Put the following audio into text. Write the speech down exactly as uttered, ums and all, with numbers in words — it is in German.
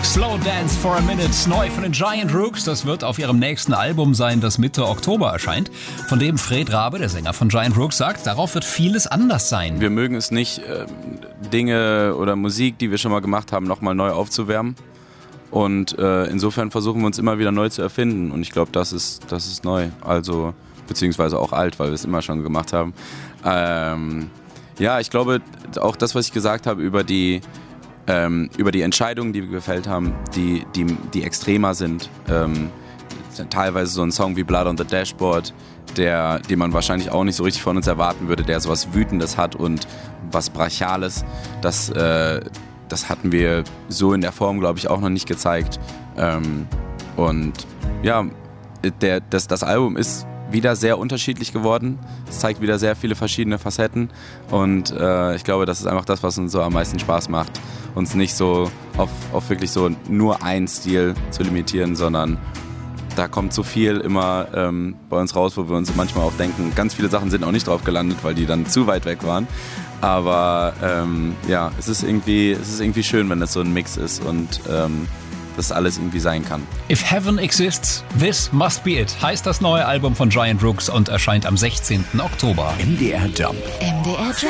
Slow Dance for a Minute, neu von den Giant Rooks. Das wird auf ihrem nächsten Album sein, das Mitte Oktober erscheint. Von dem Fred Rabe, der Sänger von Giant Rooks, sagt, darauf wird vieles anders sein. Wir mögen es nicht, äh, Dinge oder Musik, die wir schon mal gemacht haben, nochmal neu aufzuwärmen. Und äh, insofern versuchen wir uns immer wieder neu zu erfinden. Und ich glaube, das ist, das ist neu. Also, beziehungsweise auch alt, weil wir es immer schon gemacht haben. Ähm, ja, ich glaube, auch das, was ich gesagt habe über die Ähm, über die Entscheidungen, die wir gefällt haben, die, die, die extremer sind. Ähm, teilweise so ein Song wie Blood on the Dashboard, der, den man wahrscheinlich auch nicht so richtig von uns erwarten würde, der sowas Wütendes hat und was Brachiales. Das, äh, das hatten wir so in der Form, glaube ich, auch noch nicht gezeigt. Ähm, und ja, der, das, das Album ist wieder sehr unterschiedlich geworden. Es zeigt wieder sehr viele verschiedene Facetten und äh, ich glaube, das ist einfach das, was uns so am meisten Spaß macht, uns nicht so auf, auf wirklich so nur einen Stil zu limitieren, sondern da kommt so viel immer ähm, bei uns raus, wo wir uns manchmal auch denken, ganz viele Sachen sind auch nicht drauf gelandet, weil die dann zu weit weg waren. Aber ähm, ja, es ist irgendwie, es ist irgendwie schön, wenn das so ein Mix ist und ähm, das alles irgendwie sein kann. If Heaven Exists, This Must Be It heißt das neue Album von Giant Rooks und erscheint am sechzehnten Oktober. M D R Jump. M D R Jump.